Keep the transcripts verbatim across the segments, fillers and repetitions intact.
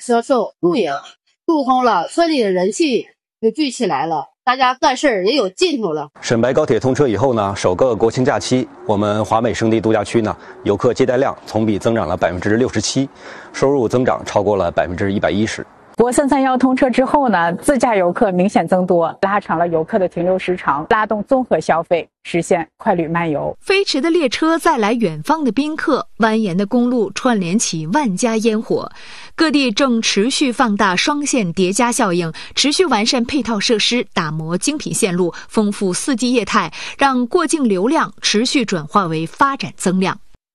销售、露营，注通了，村里的人气就聚起来了，大家干事儿也有劲头了。 沈白高铁通车以后呢，首个国庆假期，我们华美胜地度假区呢，游客接待量同比增长了百分之六十七，收入增长超过了百分之一百一十。 国三三幺通车之后呢，自驾游客明显增多，拉长了游客的停留时长，拉动综合消费，实现快旅慢游。 飞驰的列车载来远方的宾客，蜿蜒的公路串联起万家烟火，各地正持续放大双线叠加效应，持续完善配套设施，打磨精品线路，丰富四季业态，让过境流量持续转化为发展增量。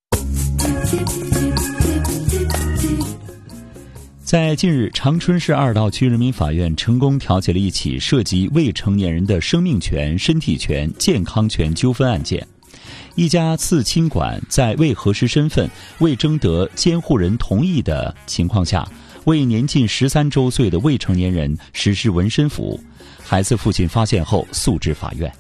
在近日，长春市二道区人民法院成功调解了一起涉及未成年人的生命权、身体权、健康权纠纷案件。一家次亲馆在未核实身份、未征得监护人同意的情况下，为年近十三周岁的未成年人实施纹身服务，孩子父亲发现后诉至法院。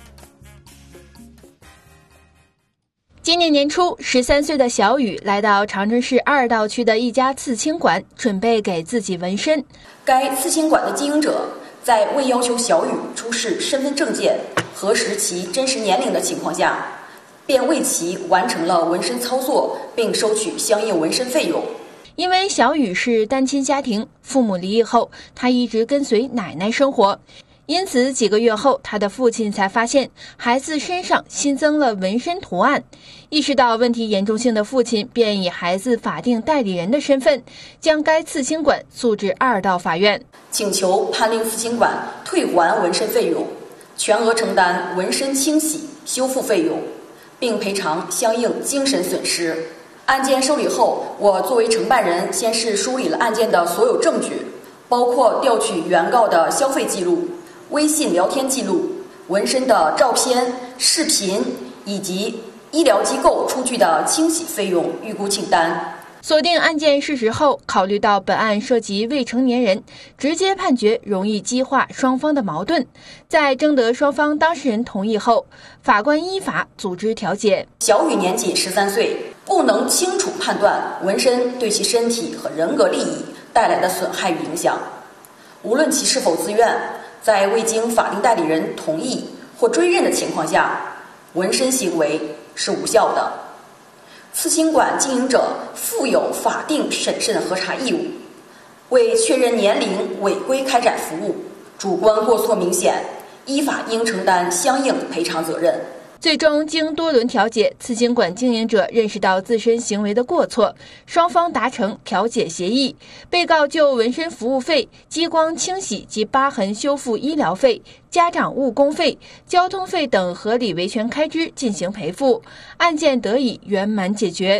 今年年初，十三岁的小雨来到长春市二道区的一家刺青馆，准备给自己纹身。 该刺青馆的经营者在未要求小雨出示身份证件、核实其真实年龄的情况下，便为其完成了纹身操作，并收取相应纹身费用。 因为小雨是单亲家庭，父母离异后，他一直跟随奶奶生活。因此几个月后，他的父亲才发现孩子身上新增了纹身图案。意识到问题严重性的父亲便以孩子法定代理人的身份，将该刺青馆诉至二道法院， 请求判令刺青馆退还纹身费用，全额承担纹身清洗修复费用，并赔偿相应精神损失。案件受理后，我作为承办人，先是梳理了案件的所有证据，包括调取原告的消费记录、微信聊天记录、纹身的照片、视频以及医疗机构出具的清洗费用预估清单。 锁定案件事实后，考虑到本案涉及未成年人，直接判决容易激化双方的矛盾。在征得双方当事人同意后，法官依法组织调解。 小雨年仅十三岁，不能清楚判断纹身对其身体和人格利益带来的损害与影响。无论其是否自愿，在未经法定代理人同意或追认的情况下，纹身行为是无效的。刺青馆经营者负有法定审慎核查义务，为确认年龄违规开展服务，主观过错明显，依法应承担相应赔偿责任。 最终经多轮调解，刺青馆经营者认识到自身行为的过错，双方达成调解协议。被告就纹身服务费、激光清洗及疤痕修复医疗费、家长误工费、交通费等合理维权开支进行赔付，案件得以圆满解决。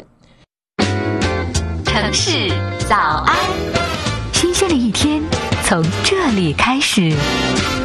城市早安，新鲜的一天从这里开始。